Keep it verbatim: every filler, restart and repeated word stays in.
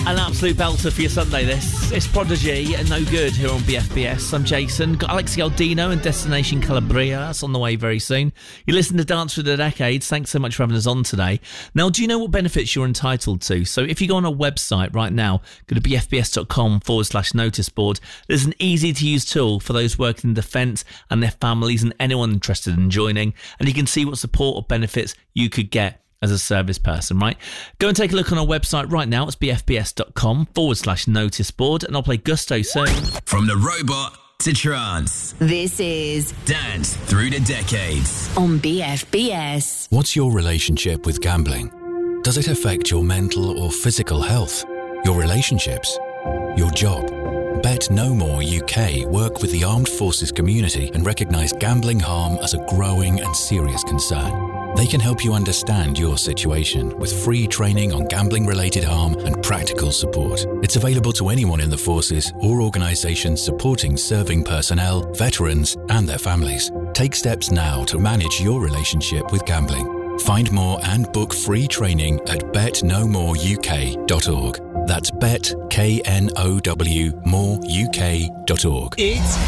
An absolute belter for your Sunday, this. It's Prodigy and No Good here on B F B S. I'm Jason. Got Alexi Aldino and Destination Calabria. That's on the way very soon. You listen to Dance Through the Decades. Thanks so much for having us on today. Now, do you know what benefits you're entitled to? So if you go on our website right now, go to bfbs.com forward slash notice board. There's an easy-to-use tool for those working in defence and their families and anyone interested in joining. And you can see what support or benefits you could get as a service person, right? Go and take a look on our website right now. It's bfbs.com forward slash notice board, and I'll play Gusto soon. From the robot to trance. This is Dance Through the Decades on B F B S. What's your relationship with gambling? Does it affect your mental or physical health? Your relationships? Your job? Bet No More U K work with the armed forces community and recognise gambling harm as a growing and serious concern. They can help you understand your situation with free training on gambling-related harm and practical support. It's available to anyone in the forces or organisations supporting serving personnel, veterans and their families. Take steps now to manage your relationship with gambling. Find more and book free training at bet no more u k dot org. That's bet, K N O W, more U K dot org. It's